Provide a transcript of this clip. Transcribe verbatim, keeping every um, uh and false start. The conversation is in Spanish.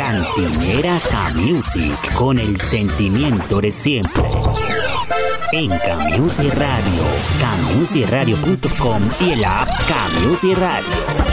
Cantinera K-Music, con el sentimiento de siempre. En K-Music Radio, K music radio punto com y en la app K-Music Radio.